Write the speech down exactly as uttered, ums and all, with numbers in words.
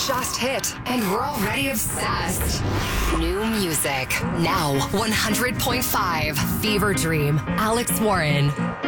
just hit, and we're already obsessed. New music, now one hundred point five. Fever Dream, Alex Warren.